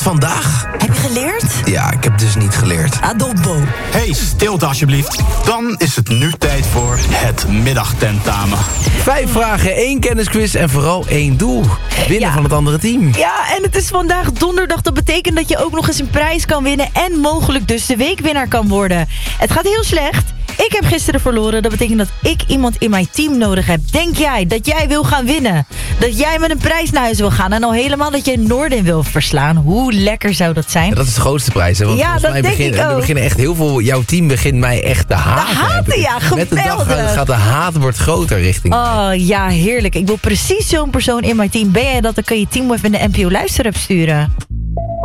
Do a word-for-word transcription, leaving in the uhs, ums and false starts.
vandaag. Heb je geleerd? Ja, ik heb dus niet geleerd. Adobo. Hey, stilte alsjeblieft. Dan is het nu tijd voor het middagtentamen. Vijf vragen, één kennisquiz en vooral één doel. Winnen Ja. van het andere team. Ja, en het is vandaag donderdag. Dat betekent dat je ook nog eens een prijs kan winnen en mogelijk dus de weekwinnaar kan worden. Het gaat heel slecht. Ik heb gisteren verloren. Dat betekent dat ik iemand in mijn team nodig heb. Denk jij dat jij wil gaan winnen? Dat jij met een prijs naar huis wil gaan en al helemaal dat je Noordin wil verslaan? Hoe lekker zou dat zijn? Ja, dat is de grootste prijs. Hè? Want Ja, volgens dat mij denk beginnen, ik er ook. beginnen echt heel veel. Jouw team begint mij echt te haten. haten, ja, Met de dag geweldig. gaat, gaat de haat wordt groter richting mij. Oh ja, heerlijk. Ik wil precies zo'n persoon in mijn team. Ben jij dat, dan kun je Team Web in de N P O Luisterapp sturen.